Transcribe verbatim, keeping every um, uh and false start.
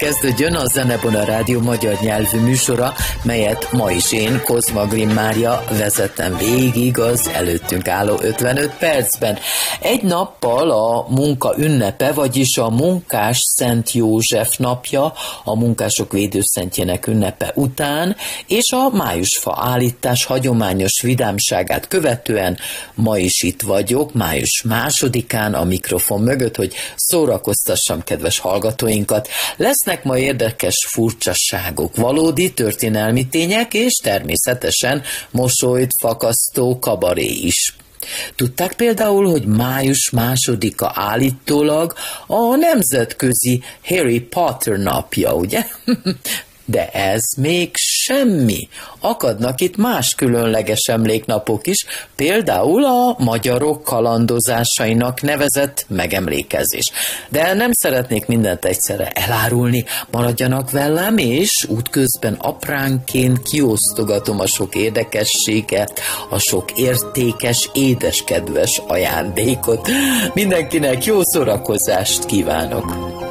kezdődjön a Zenebona Rádió magyar nyelvű műsora, melyet ma is én, Kozma Grimm Mária vezetem végig az előttünk álló ötvenöt percben. Egy nappal a munka ünnepe, vagyis a munkás Szent József napja, a munkások védőszentjének ünnepe után, és a májusfa állítás hagyományos vidámságát követően ma is itt vagyok, május másodikán a mikrofon mögött, hogy szórakoztassam kedves hallgatóinkat. Lesznek ma érdekes furcsaságok, valódi történelmi tények, és természetesen mosolyt fakasztó kabaré is. Tudták például, hogy május másodika állítólag a nemzetközi Harry Potter napja, ugye? De ez még semmi. Akadnak itt más különleges emléknapok is, például a magyarok kalandozásainak nevezett megemlékezés. De nem szeretnék mindent egyszerre elárulni, maradjanak velem, és útközben apránként kiosztogatom a sok érdekességet, a sok értékes, édeskedves ajándékot. Mindenkinek jó szórakozást kívánok!